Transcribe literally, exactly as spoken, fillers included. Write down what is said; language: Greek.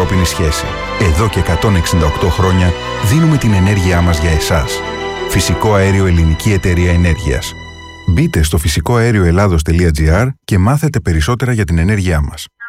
ανθρώπινη σχέση. Εδώ και εκατόν εξήντα οκτώ χρόνια δίνουμε την ενέργειά μας για εσάς. Φυσικό αέριο Ελληνική Εταιρεία Ενέργειας. Μπείτε στο φυσικό αέριο ελλάδος τελεία τζι άρ και μάθετε περισσότερα για την ενέργειά μας.